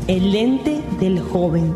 el lente del joven.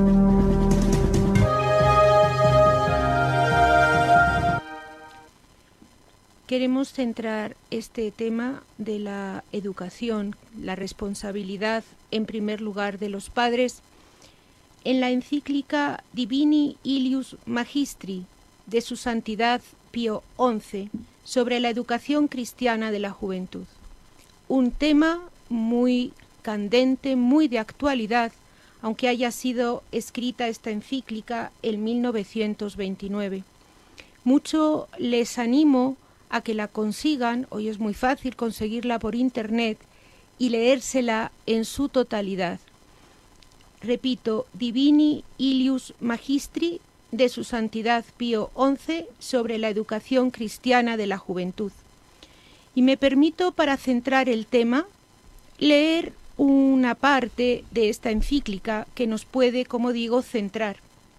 Queremos centrar este tema de la educación, la responsabilidad, en primer lugar, de los padres, en la encíclica Divini Ilius Magistri de su Santidad Pío XI sobre la educación cristiana de la juventud. Un tema muy candente, muy de actualidad, aunque haya sido escrita esta encíclica en 1929. Mucho les animo a que la consigan, hoy es muy fácil conseguirla por internet, y leérsela en su totalidad. Repito, Divini Ilius Magistri de su Santidad Pío XI sobre la educación cristiana de la juventud. Y me permito, para centrar el tema, leer una parte de esta encíclica que nos puede, como digo, centrar.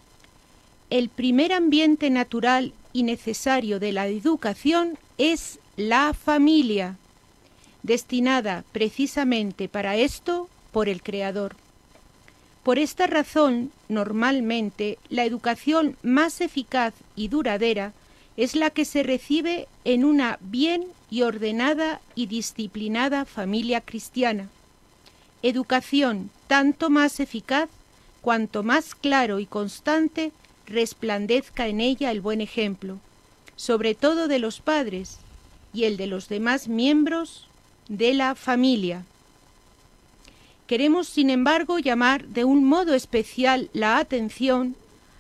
El primer ambiente natural y necesario de la educación es la familia, destinada precisamente para esto por el Creador. Por esta razón, normalmente, la educación más eficaz y duradera es la que se recibe en una bien y ordenada y disciplinada familia cristiana. Educación tanto más eficaz cuanto más claro y constante resplandezca en ella el buen ejemplo, sobre todo de los padres y el de los demás miembros de la familia. Queremos, sin embargo, llamar de un modo especial la atención,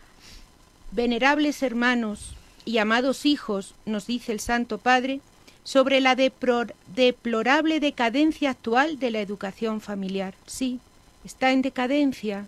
venerables hermanos y amados hijos, nos dice el Santo Padre, sobre la deplorable decadencia actual de la educación familiar. Sí, está en decadencia.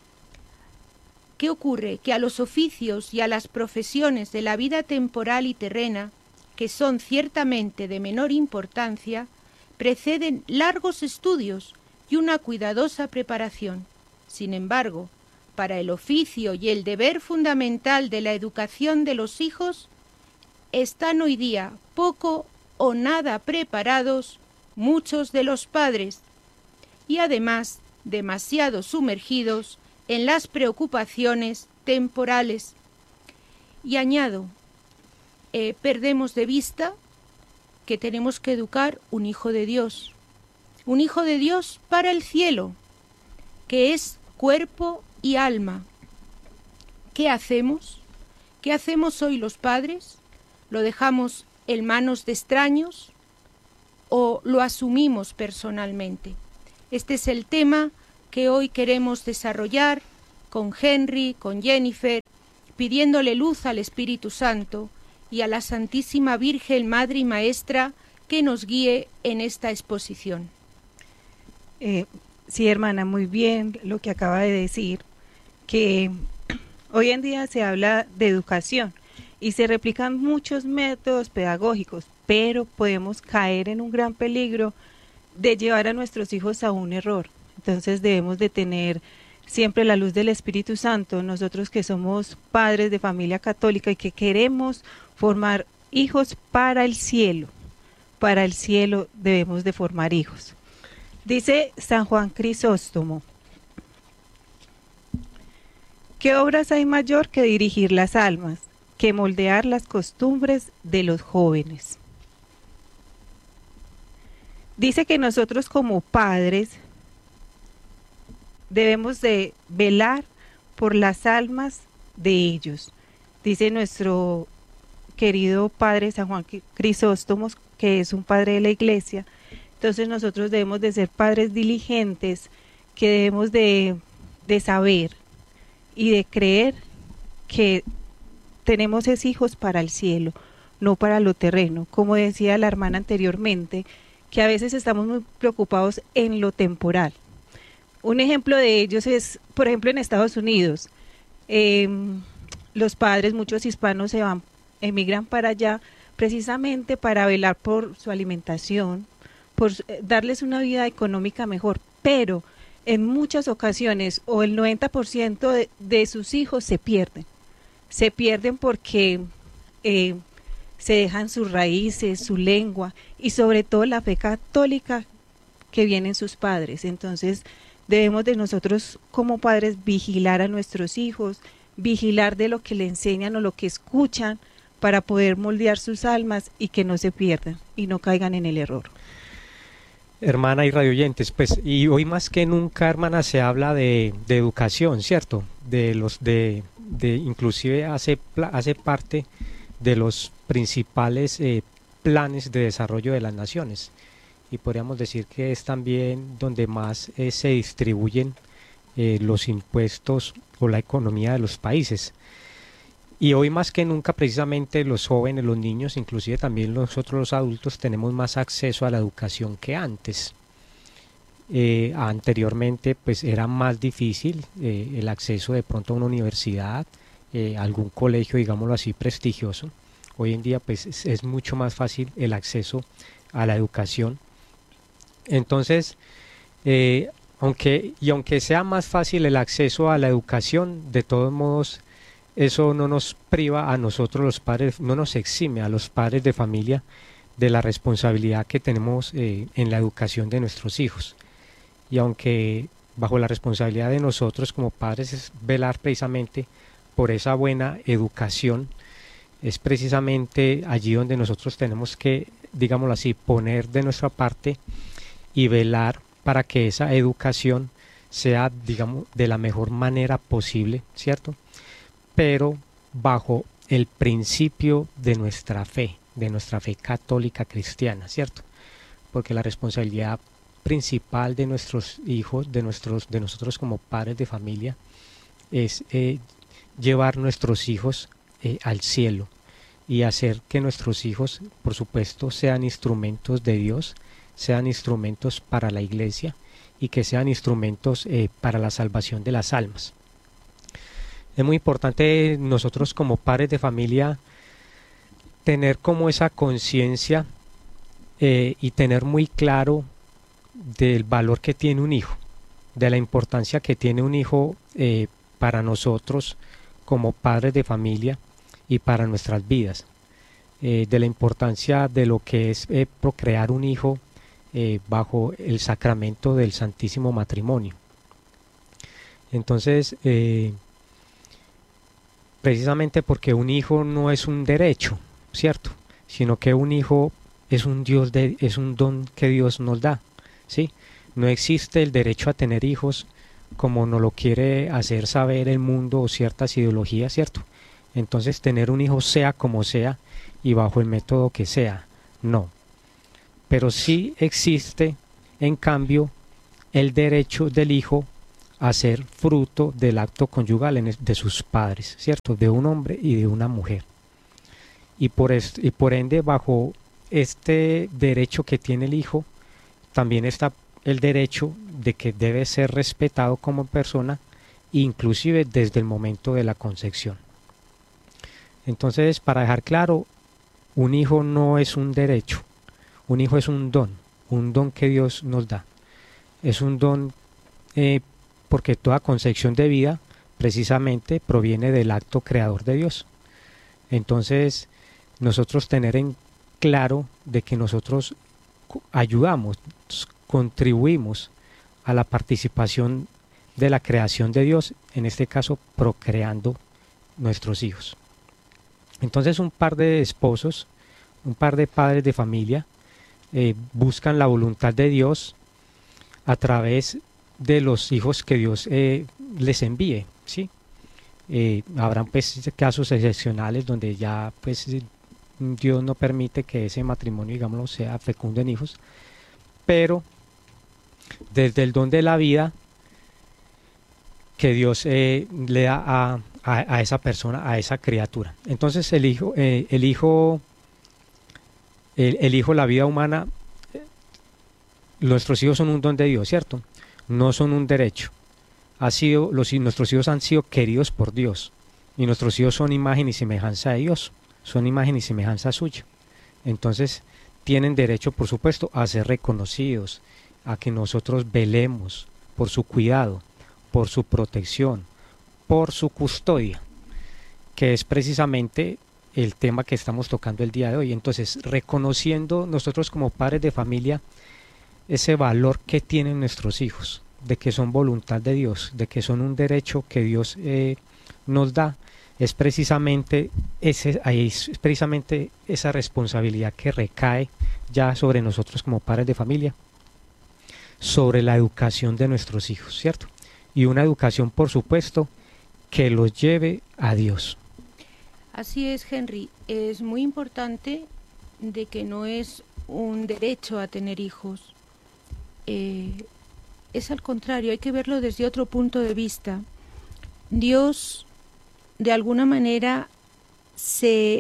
¿Qué ocurre? Que a los oficios y a las profesiones de la vida temporal y terrena, que son ciertamente de menor importancia, preceden largos estudios y una cuidadosa preparación. Sin embargo, para el oficio y el deber fundamental de la educación de los hijos, están hoy día poco o nada preparados muchos de los padres, y además demasiado sumergidos en las preocupaciones temporales. Y añado, perdemos de vista que tenemos que educar un hijo de Dios para el cielo, que es cuerpo y alma. ¿Qué hacemos? ¿Qué hacemos hoy los padres? ¿Lo dejamos en manos de extraños o lo asumimos personalmente? Este es el tema que hoy queremos desarrollar con Henry, con Jennifer, pidiéndole luz al Espíritu Santo y a la Santísima Virgen Madre y Maestra que nos guíe en esta exposición. Sí, hermana, muy bien lo que acaba de decir, que hoy en día se habla de educación y se replican muchos métodos pedagógicos, pero podemos caer en un gran peligro de llevar a nuestros hijos a un error. Entonces debemos de tener siempre la luz del Espíritu Santo, nosotros que somos padres de familia católica y que queremos formar hijos para el cielo debemos de formar hijos. Dice San Juan Crisóstomo: ¿qué obras hay mayor que dirigir las almas, que moldear las costumbres de los jóvenes? Dice que nosotros como padres debemos de velar por las almas de ellos. Dice nuestro querido padre San Juan Crisóstomo, que es un padre de la Iglesia. Entonces nosotros debemos de ser padres diligentes, que debemos de saber y de creer que tenemos esos hijos para el cielo, no para lo terreno. Como decía la hermana anteriormente, que a veces estamos muy preocupados en lo temporal. Un ejemplo de ellos es, por ejemplo, en Estados Unidos, los padres, muchos hispanos emigran para allá precisamente para velar por su alimentación, por darles una vida económica mejor, pero en muchas ocasiones o el 90% de sus hijos se pierden porque se dejan sus raíces, su lengua y sobre todo la fe católica que vienen sus padres. Entonces debemos de nosotros como padres vigilar a nuestros hijos, vigilar de lo que le enseñan o lo que escuchan para poder moldear sus almas y que no se pierdan y no caigan en el error. Hermana y radioyentes, pues, y hoy más que nunca, hermana, se habla de educación, ¿cierto? Inclusive hace parte de los principales planes de desarrollo de las naciones, y podríamos decir que es también donde más se distribuyen los impuestos o la economía de los países. Y hoy más que nunca, precisamente los jóvenes, los niños, inclusive también nosotros los adultos, tenemos más acceso a la educación que antes. Anteriormente pues era más difícil el acceso de pronto a una universidad, algún colegio, digámoslo así, prestigioso. Hoy en día pues es mucho más fácil el acceso a la educación. Entonces, aunque sea más fácil el acceso a la educación, de todos modos, eso no nos priva a nosotros los padres, no nos exime a los padres de familia de la responsabilidad que tenemos en la educación de nuestros hijos. Y aunque bajo la responsabilidad de nosotros como padres es velar precisamente por esa buena educación, es precisamente allí donde nosotros tenemos que, digámoslo así, poner de nuestra parte y velar para que esa educación sea, digamos, de la mejor manera posible, ¿cierto? Pero bajo el principio de nuestra fe católica cristiana, ¿cierto? Porque la responsabilidad principal de nuestros hijos, de nosotros como padres de familia, es llevar nuestros hijos al cielo y hacer que nuestros hijos, por supuesto, sean instrumentos de Dios, sean instrumentos para la iglesia y que sean instrumentos para la salvación de las almas. Es muy importante nosotros como padres de familia tener como esa conciencia y tener muy claro del valor que tiene un hijo, de la importancia que tiene un hijo para nosotros como padres de familia y para nuestras vidas, de la importancia de lo que es procrear un hijo bajo el sacramento del Santísimo Matrimonio. Entonces, precisamente porque un hijo no es un derecho, ¿cierto? Sino que un hijo es un don que Dios nos da, ¿sí? No existe el derecho a tener hijos como nos lo quiere hacer saber el mundo o ciertas ideologías, ¿cierto? Entonces tener un hijo sea como sea y bajo el método que sea, no. Pero sí existe, en cambio, el derecho del hijo a ser fruto del acto conyugal de sus padres, ¿cierto? De un hombre y de una mujer. Y por ende, bajo este derecho que tiene el hijo, también está el derecho de que debe ser respetado como persona, inclusive desde el momento de la concepción. Entonces, para dejar claro, un hijo no es un derecho, un hijo es un don que Dios nos da. Es un don porque toda concepción de vida precisamente proviene del acto creador de Dios. Entonces, nosotros tener en claro de que nosotros ayudamos, contribuimos a la participación de la creación de Dios, en este caso procreando nuestros hijos. Entonces un par de esposos, un par de padres de familia buscan la voluntad de Dios a través de los hijos que Dios les envíe, ¿sí? Habrán pues casos excepcionales donde ya pues Dios no permite que ese matrimonio, digámoslo, sea fecundo en hijos, pero desde el don de la vida que Dios le da a esa persona, a esa criatura. Entonces el hijo, la vida humana, nuestros hijos son un don de Dios, ¿cierto? No son un derecho. Nuestros hijos han sido queridos por Dios y nuestros hijos son imagen y semejanza de Dios, son imagen y semejanza suya. Entonces tienen derecho, por supuesto, a ser reconocidos, a que nosotros velemos por su cuidado, por su protección, por su custodia, que es precisamente el tema que estamos tocando el día de hoy. Entonces, reconociendo nosotros como padres de familia ese valor que tienen nuestros hijos, de que son voluntad de Dios, de que son un derecho que Dios nos da, es precisamente esa responsabilidad que recae ya sobre nosotros como padres de familia, sobre la educación de nuestros hijos, ¿cierto? Y una educación, por supuesto, que los lleve a Dios. Así es, Henry. Es muy importante de que no es un derecho a tener hijos. Es al contrario, hay que verlo desde otro punto de vista. Dios, de alguna manera, se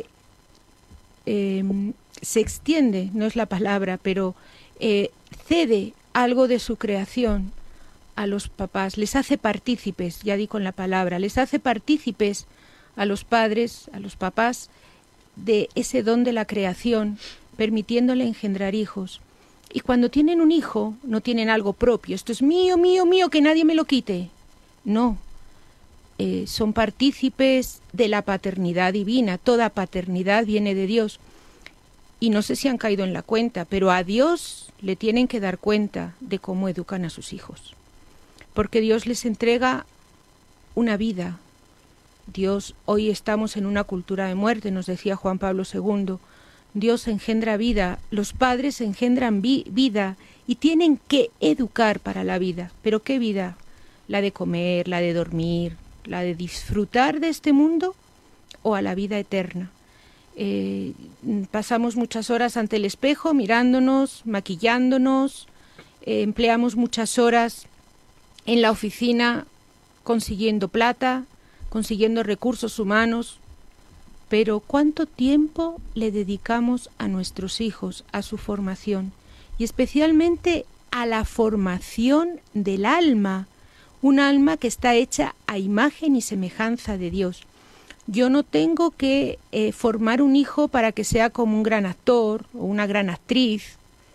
extiende, no es la palabra, pero cede algo de su creación a los papás, les hace partícipes, ya di con la palabra, les hace partícipes a los padres, a los papás, de ese don de la creación, permitiéndole engendrar hijos. Y cuando tienen un hijo, no tienen algo propio, esto es mío, mío, mío, que nadie me lo quite. No, son partícipes de la paternidad divina, toda paternidad viene de Dios. Y no sé si han caído en la cuenta, pero a Dios le tienen que dar cuenta de cómo educan a sus hijos. Porque Dios les entrega una vida. Dios, hoy estamos en una cultura de muerte, nos decía Juan Pablo II. Dios engendra vida, los padres engendran vida y tienen que educar para la vida. ¿Pero qué vida? ¿La de comer, la de dormir, la de disfrutar de este mundo o a la vida eterna? Pasamos muchas horas ante el espejo mirándonos, maquillándonos, empleamos muchas horas en la oficina consiguiendo plata, consiguiendo recursos humanos, pero ¿cuánto tiempo le dedicamos a nuestros hijos, a su formación? Y especialmente a la formación del alma, un alma que está hecha a imagen y semejanza de Dios. Yo no tengo que formar un hijo para que sea como un gran actor o una gran actriz,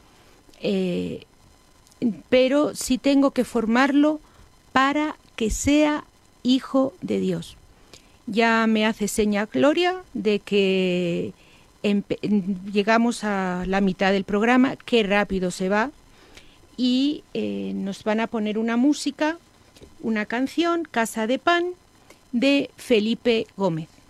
pero sí tengo que formarlo para que sea hijo de Dios. Ya me hace seña Gloria de que llegamos a la mitad del programa, qué rápido se va, y nos van a poner una música, una canción, Casa de Pan, de Felipe Gómez.